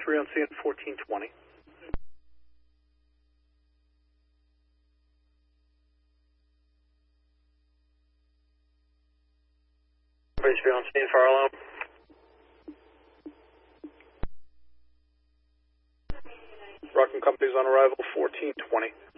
3 on scene at 1420. Bridge 3 on scene, fire alarm. Rockland Company's on arrival, 1420.